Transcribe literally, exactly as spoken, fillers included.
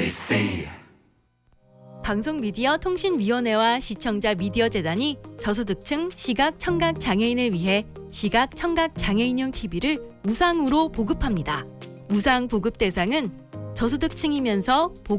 they say. 방송미디어통신위원회와 시청자 미디어재단이 저소득층 시각 청각 장애인을 위해 시각 청각 장애인용 티비를 무상으로 보급합니다. 무상 보급 대상은 저소득층이면서